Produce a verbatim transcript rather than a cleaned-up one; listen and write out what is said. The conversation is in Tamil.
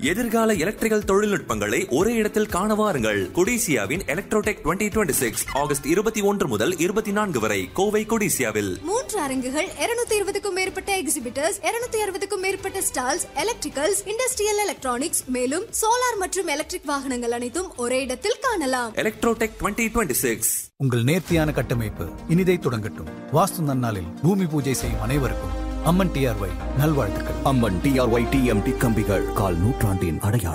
எதிர்கால எலக்ட்ரிக்கல் தொழில்நுட்பங்களை ஒரே இடத்தில் காண வாருங்கள். கொடிசியாவின் Electrotech twenty twenty six August இருபத்தி ஒன்று முதல் இருபத்தி நான்கு வரை கோவை கொடிசியாவில். மூன்று அரங்குகள், இருநூத்தி இருபதுக்கும் மேற்பட்ட எக்ஸிபிட்டர்ஸ், இருநூத்தி அறுபதுக்கும் மேற்பட்ட ஸ்டால்ஸ், எலக்ட்ரிக்கல்ஸ், இண்டஸ்ட்ரியல் எலக்ட்ரானிக்ஸ், மேலும் சோலார் மற்றும் எலக்ட்ரிக் வாகனங்கள் அனைத்தும் ஒரே இடத்தில் காணலாம். Electrotech twenty twenty six. உங்கள் நேர்த்தியான கட்டமைப்பு இனிதை தொடங்கட்டும். வாஸ்து நன்னாளில் பூமி பூஜை செய்யும் அனைவருக்கும் அம்மன் டிஆர்ஒய் நல்வாழ்த்துக்கள். அம்மன் டிஆர்ஒய் டிஎம்டி கம்பிகள் கால் நூற்றாண்டின் அடையாளம்.